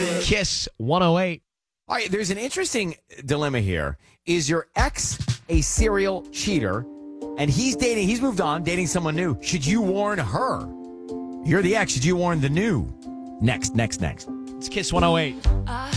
Kiss 108. All right, there's an interesting dilemma here. Is your ex a serial cheater and he's moved on, dating someone new? Should you warn her? You're the ex. Should you warn the new? Next. It's Kiss 108.